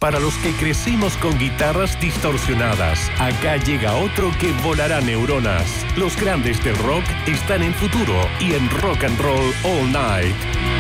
para los que crecimos con guitarras distorsionadas. Acá llega otro que volará neuronas. Los grandes del rock están en Futuro y en Rock and Roll All Night.